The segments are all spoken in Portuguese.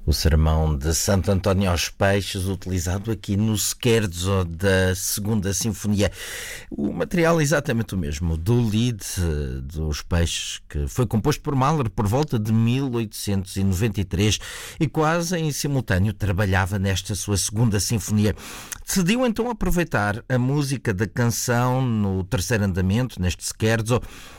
O sermão de Santo António aos Peixes, utilizado aqui no scherzo da Segunda Sinfonia. O material é exatamente o mesmo, do Lied dos Peixes, que foi composto por Mahler por volta de 1893 e quase em simultâneo trabalhava nesta sua Segunda Sinfonia. Decidiu então aproveitar a música da canção no terceiro andamento, neste scherzo,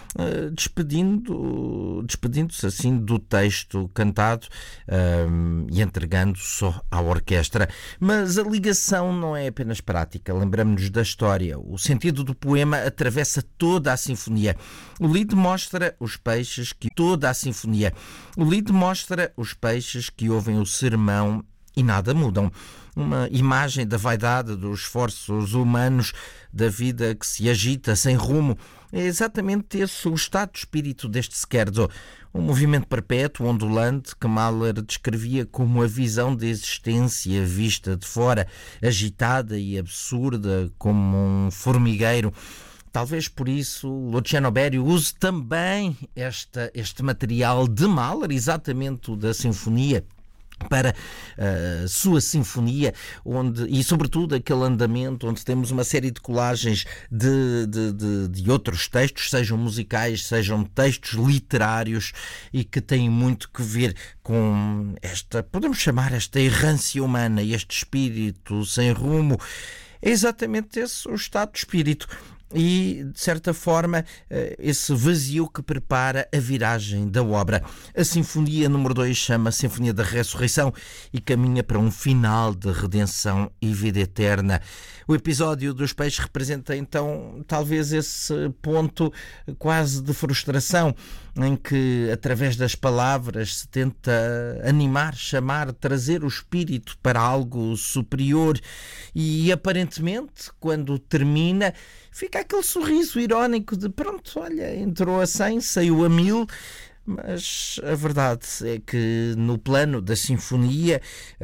despedindo-se assim do texto cantado e entregando só à orquestra. Mas a ligação não é apenas prática, lembramos-nos da história. O sentido do poema atravessa toda a sinfonia. O Lied mostra os peixes que toda a sinfonia. O Lied mostra os peixes que ouvem o sermão e nada mudam. Uma imagem da vaidade, dos esforços humanos, da vida que se agita sem rumo. É exatamente esse o estado de espírito deste scherzo. Um movimento perpétuo, ondulante, que Mahler descrevia como a visão da existência vista de fora, agitada e absurda como um formigueiro. Talvez por isso Luciano Berio use também este material de Mahler, exatamente o da sinfonia, para a sua sinfonia, e sobretudo aquele andamento onde temos uma série de colagens de outros textos, sejam musicais, sejam textos literários, e que têm muito que ver com podemos chamar esta errância humana, este espírito sem rumo. É exatamente esse o estado de espírito. E, de certa forma, esse vazio que prepara a viragem da obra. A Sinfonia número 2 chama Sinfonia da Ressurreição e caminha para um final de redenção e vida eterna. O episódio dos peixes representa, então, talvez esse ponto quase de frustração, em que, através das palavras, se tenta animar, chamar, trazer o espírito para algo superior e, aparentemente, quando termina, fica aquele sorriso irónico de pronto, olha, entrou a 100, saiu a 1000, mas a verdade é que no plano da sinfonia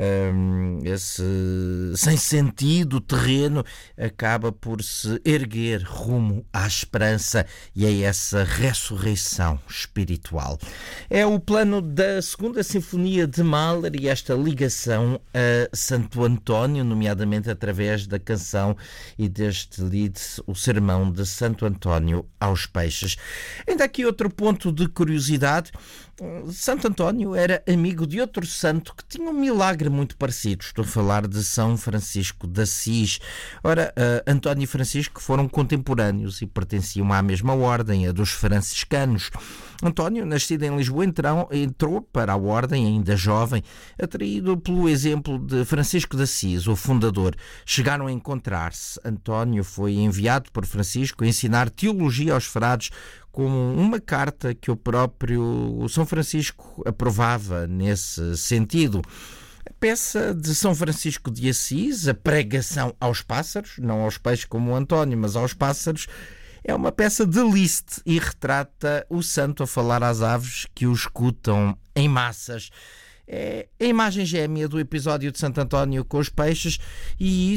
esse sem sentido terreno acaba por se erguer rumo à esperança e a essa ressurreição espiritual. É o plano da Segunda Sinfonia de Mahler e esta ligação a Santo António, nomeadamente através da canção e deste Lied, o sermão de Santo António aos Peixes. Ainda aqui outro ponto de curiosidade. Santo António era amigo de outro santo que tinha um milagre muito parecido. Estou a falar de São Francisco de Assis. Ora, António e Francisco foram contemporâneos e pertenciam à mesma ordem, a dos franciscanos. António, nascido em Lisboa, entrou para a ordem ainda jovem, atraído pelo exemplo de Francisco de Assis, o fundador. Chegaram a encontrar-se. António foi enviado por Francisco a ensinar teologia aos frades, como uma carta que o próprio São Francisco aprovava nesse sentido. A peça de São Francisco de Assis, a pregação aos pássaros, não aos peixes como o António, mas aos pássaros, é uma peça de Liszt e retrata o santo a falar às aves que o escutam em massas. É a imagem gêmea do episódio de Santo António com os peixes, e